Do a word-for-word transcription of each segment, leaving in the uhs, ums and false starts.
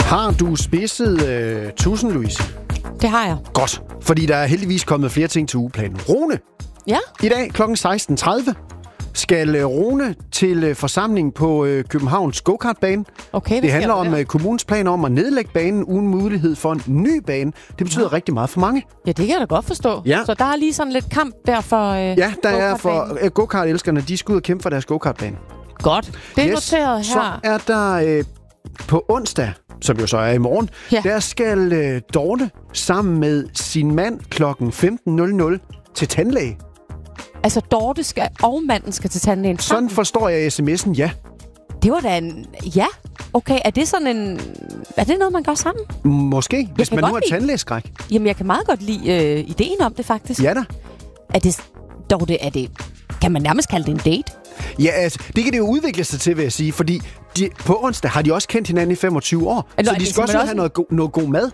Har du spidset øh, tusind, Louise? Det har jeg. Godt, fordi der er heldigvis kommet flere ting til ugeplanen. Rune, Ja? i dag klokken seksten tredive skal øh, Rune til øh, forsamling på øh, Københavns go-kartbane. Okay, Det handler om øh, kommunens planer om at nedlægge banen uden mulighed for en ny bane. Det betyder ja. rigtig meget for mange. Ja, det kan jeg da godt forstå. Ja. Så der er lige sådan lidt kamp der for øh, Ja, der er for go-kartbanen. øh, go-kart-elskerne, de skal ud og kæmpe for deres go-kartbane. Godt. Det er Yes, noteret her. Så er der øh, på onsdag, som jo så er i morgen, Ja. der skal øh, Dorte sammen med sin mand klokken femten nul nul til tandlæge. Altså, Dorte skal, og manden skal til tandlægen Sådan sammen. forstår jeg sms'en, ja. Det var da en... Ja, okay. Er det sådan en... Er det noget, man gør sammen? Måske, hvis kan man nu godt har lide- tandlægeskræk. Jamen, jeg kan meget godt lide øh, ideen om det, faktisk. Ja da. Er det... Dorte, er det... Kan man nærmest kalde det en date? Ja, altså, det kan det jo udvikle sig til, vil jeg sige, fordi de, på onsdag har de også kendt hinanden i femogtyve år, Eller så er de det skal også simpelthen have noget, go- noget god mad.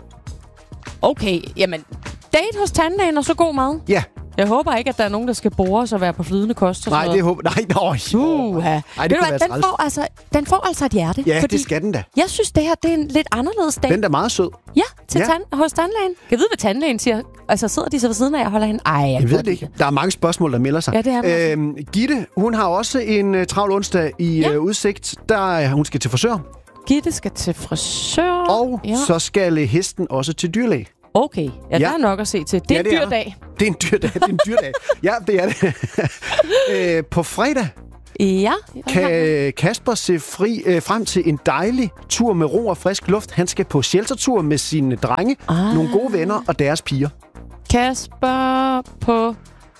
Okay, jamen... Date hos tandlægen og så god mad. Ja, Jeg håber ikke, at der er nogen, der skal bores og være på flydende kost og nej, sådan det håber... Nej, nej, Uha. Ej, Ved det du kunne hvad, være den træls. får, altså, den får altså et hjerte. Ja, fordi det skal den da. jeg synes, det her det er en lidt anderledes dag. Den er da meget sød. Ja, til Ja. Tand, hos tandlægen. Kan jeg vide, hvad tandlægen siger? Altså, sidder de så ved siden af og holder hende? Ej, jeg, Jeg kan ved godt det lide ikke. Der er mange spørgsmål, der melder sig. Ja, det er der øhm, Gitte, hun har også en uh, travl onsdag i Ja. uh, udsigt. Der uh, hun skal til frisør. Gitte skal til frisør. Og ja. så skal uh, hesten også til dyrlæge. Okay, ja, Ja. der er nok at se til. Det er Ja, en det er dyr der. dag. Det er en dyr dag. Det er en dyr dag. Ja, det er det. øh, på fredag Ja. kan Kasper se fri, øh, frem til en dejlig tur med ro og frisk luft. Han skal på sheltertur med sine drenge, Ah. nogle gode venner og deres piger. Kasper på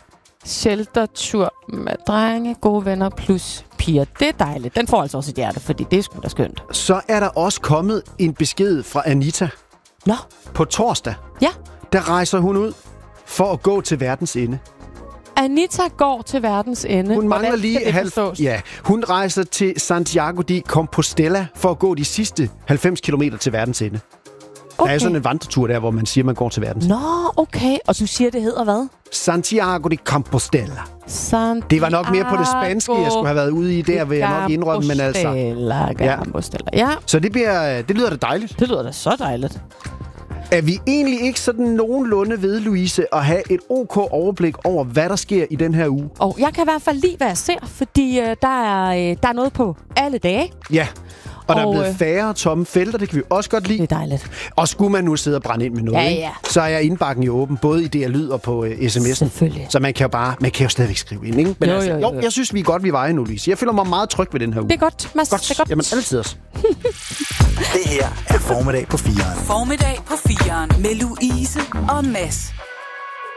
sheltertur med drenge, gode venner plus piger. Det er dejligt. Den får altså også et hjerte, fordi det er sgu da skønt. Så er der også kommet en besked fra Anita. Nå, På torsdag, ja. der rejser hun ud for at gå til verdens ende. Anita går til verdens ende. Hun mangler Hvordan lige skal det halv... forstås? Ja, hun rejser til Santiago de Compostela for at gå de sidste halvfems kilometer til verdens ende. Okay. Der er sådan en vandretur der, hvor man siger, man går til verdens ende. Nå, okay. Og du siger, det hedder hvad? Santiago de Compostela. Santiago Det var nok mere på det spanske, jeg skulle have været ude i der, vil jeg nok indrømme, men altså... Compostela, Ja. Compostela. Ja, Så det, bliver, det lyder da dejligt. det lyder da så dejligt. Er vi egentlig ikke sådan nogenlunde ved, Louise, at have et ok overblik over, hvad der sker i den her uge? Og jeg kan i hvert fald lide, hvad jeg ser, fordi øh, der, er, øh, der er noget på alle dage. Ja, og der er Og, blevet øh, færre tomme felter, det kan vi også godt Det lide. er dejligt. Og skulle man nu sidde og brænde ind med noget, Ja, ikke? ja. så er jeg indbakken jo åben, både i D R Lyd og på uh, sms'en. Selvfølgelig. Så man kan jo bare, man kan jo stadigvæk skrive ind, ikke? Men Jo, altså, jo, jo, jo. jeg synes, vi er godt, vi vejer nu, Louise. Jeg føler mig meget tryg ved den her uge. Det er godt, Mads. Godt. Det er godt. Jamen, altid også. Det her er Formiddag på fireren. Formiddag på fireren med Louise og Mads.